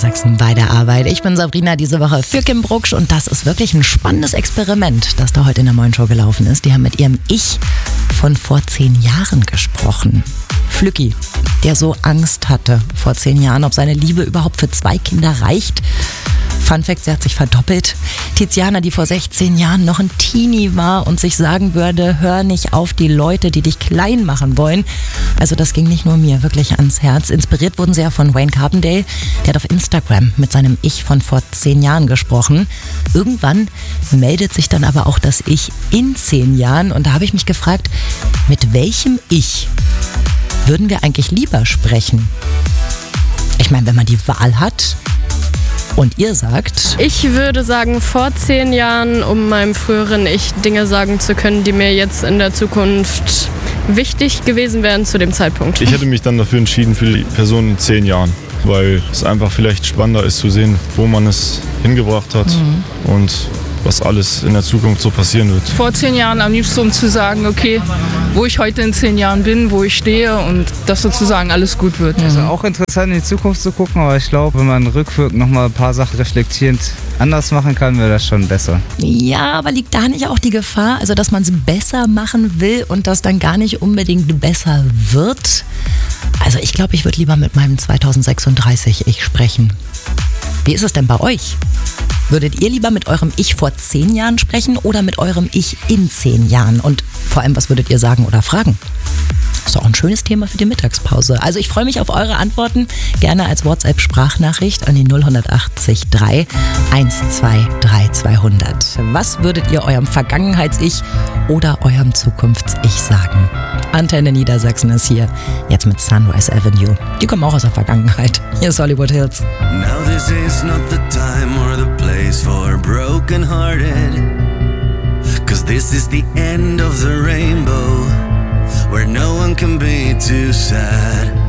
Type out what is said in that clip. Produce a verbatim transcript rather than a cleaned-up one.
Niedersachsen bei der Arbeit. Ich bin Sabrina diese Woche für Kim Brucksch und das ist wirklich ein spannendes Experiment, das da heute in der Moin Show gelaufen ist. Die haben mit ihrem Ich von vor zehn Jahren gesprochen. Flücki, der so Angst hatte vor zehn Jahren, ob seine Liebe überhaupt für zwei Kinder reicht. Fun Fact, sie hat sich verdoppelt. Tiziana, die vor sechzehn Jahren noch ein Teenie war und sich sagen würde, hör nicht auf die Leute, die dich klein machen wollen. Also das ging nicht nur mir wirklich ans Herz. Inspiriert wurden sie ja von Wayne Carpendale. Der hat auf Instagram mit seinem Ich von vor zehn Jahren gesprochen. Irgendwann meldet sich dann aber auch das Ich in zehn Jahren. Und da habe ich mich gefragt, mit welchem Ich würden wir eigentlich lieber sprechen? Ich meine, wenn man die Wahl hat. Und ihr sagt? Ich würde sagen, vor zehn Jahren, um meinem früheren Ich Dinge sagen zu können, die mir jetzt in der Zukunft wichtig gewesen wären zu dem Zeitpunkt. Ich hätte mich dann dafür entschieden für die Person in zehn Jahren, weil es einfach vielleicht spannender ist zu sehen, wo man es hingebracht hat mhm. und was alles in der Zukunft so passieren wird. Vor zehn Jahren am liebsten, um zu sagen, okay, wo ich heute in zehn Jahren bin, wo ich stehe und dass sozusagen alles gut wird. Mhm. Also auch interessant in die Zukunft zu gucken, aber ich glaube, wenn man rückwirkend nochmal ein paar Sachen reflektierend anders machen kann, wäre das schon besser. Ja, aber liegt da nicht auch die Gefahr, also dass man es besser machen will und das dann gar nicht unbedingt besser wird? Also ich glaube, ich würde lieber mit meinem zweitausendsechsunddreißig Ich sprechen. Wie ist es denn bei euch? Würdet ihr lieber mit eurem Ich vor zehn Jahren sprechen oder mit eurem Ich in zehn Jahren? Und vor allem, was würdet ihr sagen oder fragen? Ist doch auch ein schönes Thema für die Mittagspause. Also ich freue mich auf eure Antworten. Gerne als WhatsApp-Sprachnachricht an die null acht drei eins zwei drei zweihundert. Was würdet ihr eurem Vergangenheits-Ich oder eurem Zukunfts-Ich sagen? Antenne Niedersachsen ist hier. Jetzt mit Sunrise Avenue. Die kommen auch aus der Vergangenheit. Hier ist Hollywood Hills. Now this is not the time or the place for broken-hearted. Cause this is the end of the rainbow, where no one can be too sad.